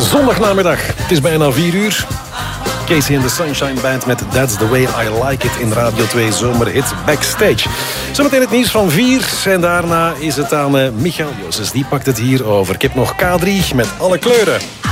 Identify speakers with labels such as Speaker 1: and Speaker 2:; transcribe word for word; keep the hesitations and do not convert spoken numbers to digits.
Speaker 1: Zondagnamiddag, het is bijna vier uur. Casey and the Sunshine Band met That's the Way I Like It in Radio twee Zomerhit Backstage. Zometeen het nieuws van vier en daarna is het aan uh, Michael Jozes. Die pakt het hier over. Ik heb nog K drie met alle kleuren.